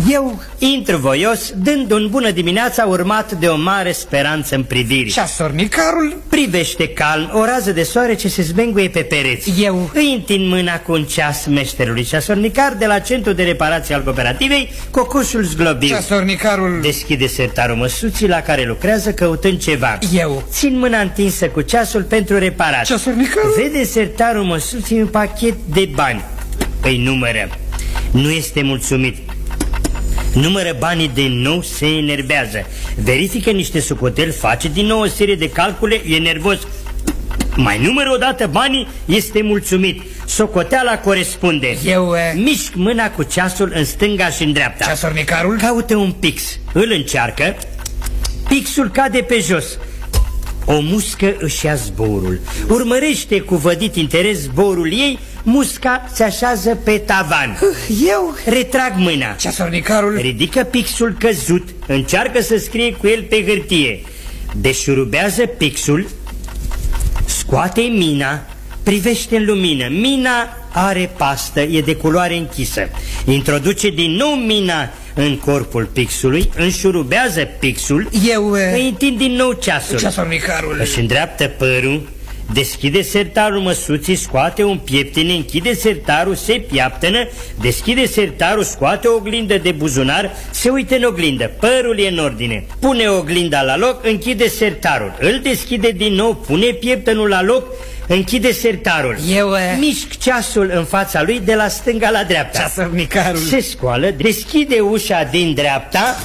Eu intru voios, dând un bună dimineața urmat de o mare speranță în priviri. Ceasornicarul privește calm o rază de soare ce se zbenguie pe pereți. Eu îi întind mâna cu un ceas meșterului ceasornicar de la centru de reparație al cooperativei Cocoșul Zglobiu. Ceasornicarul deschide sertarul măsuții la care lucrează căutând ceva. Eu țin mâna întinsă cu ceasul pentru reparat. Ceasornicarul vede sertarul măsuții un pachet de bani. Îi numără. Nu este mulțumit. Numără banii de nou, se enervează. Verifică niște socoteli, face din nou o serie de calcule, e nervos. Mai numără odată banii, este mulțumit. Socoteala corespunde. Eu mișc mâna cu ceasul în stânga și în dreapta. Ceasornicarul caută un pix. Îl încearcă. Pixul cade pe jos. O muscă își ia zborul. Urmărește cu vădit interes zborul ei. Musca se așează pe tavan. Eu retrag mâna. Ceasornicarul ridică pixul căzut. Încearcă să scrie cu el pe hârtie. Deșurubează pixul. Scoate mina. Privește în lumină. Mina are pastă, e de culoare închisă. Introduce din nou mina în corpul pixului. Înșurubează pixul. Eu îi întind din nou ceasul. Ceasornicarul își îndreaptă părul. Deschide sertarul măsuții, scoate un pieptene, închide sertarul, se piaptănă, deschide sertarul, scoate o oglindă de buzunar, se uită în oglindă, părul e în ordine. Pune oglinda la loc, închide sertarul, îl deschide din nou, pune pieptănul la loc, închide sertarul. Eu mișc ceasul în fața lui de la stânga la dreapta. Ceasornicarul se scoală, deschide ușa din dreapta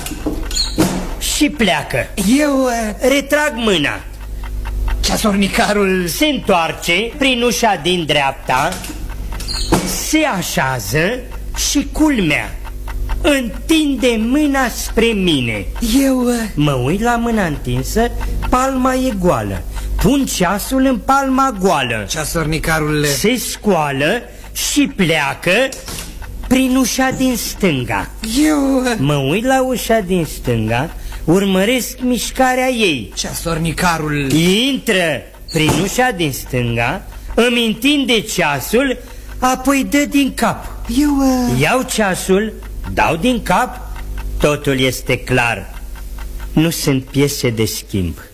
și pleacă. Eu retrag mâna. Ceasornicarul se întoarce prin ușa din dreapta, se așează și, culmea, întinde mâna spre mine. Eu mă uit la mâna întinsă, palma e goală. Pun ceasul în palma goală. Ceasornicarul se scoală și pleacă prin ușa din stânga. Eu mă uit la ușa din stânga, urmăresc mișcarea ei. Ceasornicarul intră prin ușa din stânga, îmi întinde ceasul, apoi dă din cap. Eu iau ceasul, dau din cap, totul este clar. Nu sunt piese de schimb.